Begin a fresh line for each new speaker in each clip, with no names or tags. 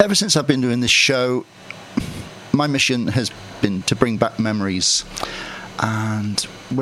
Ever since I've been doing this show, my mission has been to bring back memories, and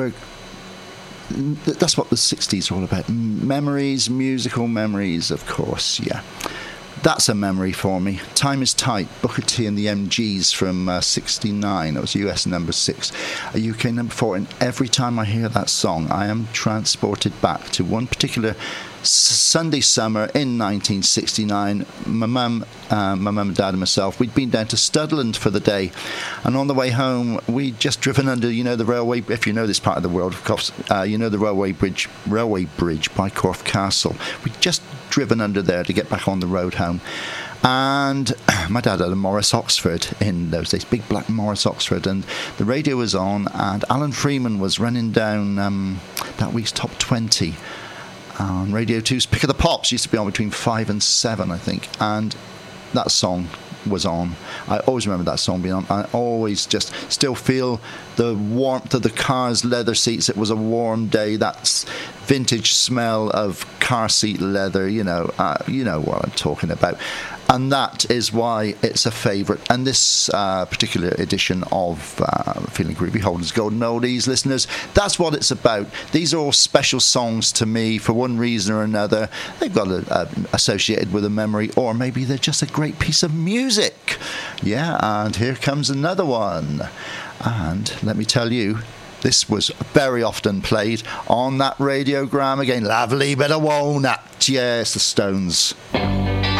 that's what the 60s are all about. Memories, musical memories, of course, yeah. That's a memory for me. Time is Tight, Booker T and the MGs from 69. That was US number 6, a UK number 4. And every time I hear that song, I am transported back to one particular Sunday summer in 1969. My mum and dad and myself, we'd been down to Studland for the day, and on the way home we'd just driven under, the railway, if you know this part of the world, of course, the railway bridge by Corfe Castle. We'd just driven under there to get back on the road home. And my dad had a Morris Oxford in those days, big black Morris Oxford, and the radio was on, and Alan Freeman was running down that week's top 20 on Radio 2's Pick of the Pops. Used to be on between 5 and 7, I think, and that song was on. I always remember that song being on. I always just still feel the warmth of the car's leather seats. It was a warm day. That vintage smell of car seat leather, you know what I'm talking about. And that is why it's a favourite. And this particular edition of Feeling Groovy, Holden's Golden Oldies, listeners, that's what it's about. These are all special songs to me for one reason or another. They've got associated with a memory, or maybe they're just a great piece of music. Yeah, and here comes another one. And let me tell you, this was very often played on that radiogram again. Lovely bit of walnut. Yes, the Stones.